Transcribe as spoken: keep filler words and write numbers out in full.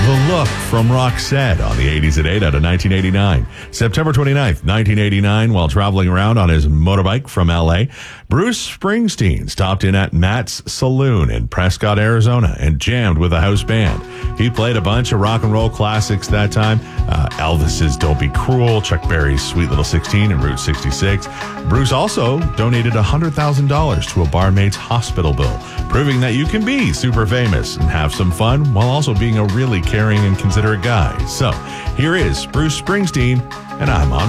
The Look from Roxette on the eighties at eight out of nineteen eighty-nine. September twenty-ninth, nineteen eighty-nine, while traveling around on his motorbike from L A, Bruce Springsteen stopped in at Matt's Saloon in Prescott, Arizona, and jammed with a house band. He played a bunch of rock and roll classics that time. Uh, Elvis's Don't Be Cruel, Chuck Berry's Sweet Little sixteen, and Route sixty-six. Bruce also donated one hundred thousand dollars to a barmaid's hospital bill, proving that you can be super famous and have some fun while also being a really caring and considerate guy. So here is Bruce Springsteen, and I'm on